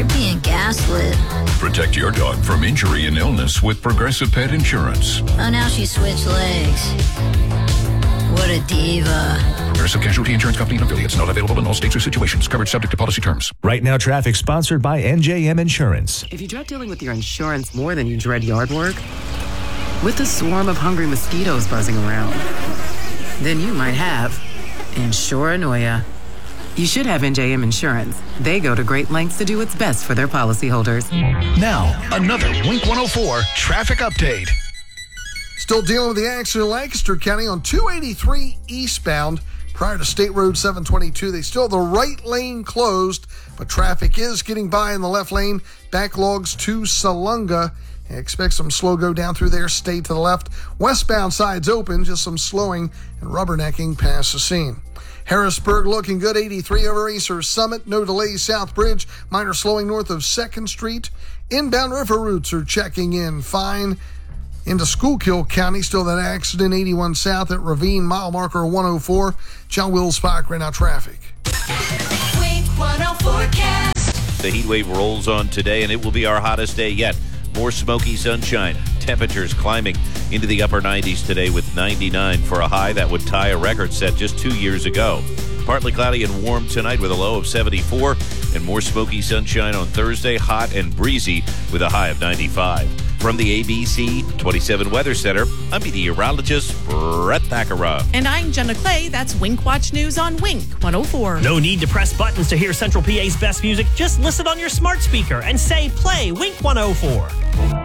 You're being gaslit. Protect your dog from injury and illness with Progressive Pet Insurance. Oh, now she switched legs. What a diva. Progressive Casualty Insurance Company and affiliates. Not available in all states or situations. Coverage subject to policy terms. Right Now traffic sponsored by NJM Insurance. If you dread dealing with your insurance more than you dread yard work, with a swarm of hungry mosquitoes buzzing around, then you might have Insuranoia. You should have NJM Insurance. They go to great lengths to do what's best for their policyholders. Now, another Wink 104 traffic update. Still dealing with the accident in Lancaster County on 283 eastbound. Prior to State Road 722, they still have the right lane closed, but traffic is getting by in the left lane. Backlogs to Salunga. Expect some slow go down through there. Stay to the left. Westbound side's open, just some slowing and rubbernecking past the scene. Harrisburg looking good, 83 over Acer Summit. No delays, South Bridge. Minor slowing north of 2nd Street. Inbound river routes are checking in fine. Into Schuylkill County, still that accident, 81 south at Ravine, mile marker 104. John Wills Park, right now traffic. Wink 104 cast. The heat wave rolls on today, and it will be our hottest day yet. More smoky sunshine. Temperatures climbing into the upper 90s today with 99 for a high that would tie a record set just 2 years ago. Partly cloudy and warm tonight with a low of 74, and more smoky sunshine on Thursday, hot and breezy with a high of 95. From the ABC 27 Weather Center, I'm meteorologist Brett Thakara. And I'm Jenna Clay. That's Wink Watch News on Wink 104. No need to press buttons to hear Central PA's best music. Just listen on your smart speaker and say, play Wink 104.